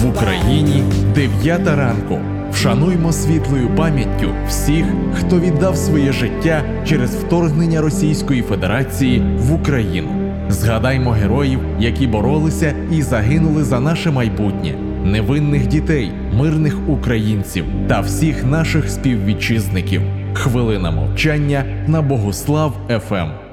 В Україні 9 ранку. Вшануймо світлою пам'яттю всіх, хто віддав своє життя через вторгнення Російської Федерації в Україну. Згадаймо героїв, які боролися і загинули за наше майбутнє, невинних дітей, мирних українців та всіх наших співвітчизників. Хвилина мовчання на Богослав ФМ.